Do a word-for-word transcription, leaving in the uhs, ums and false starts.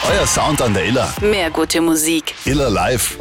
Euer Sound an der Iller. Mehr gute Musik. Iller live.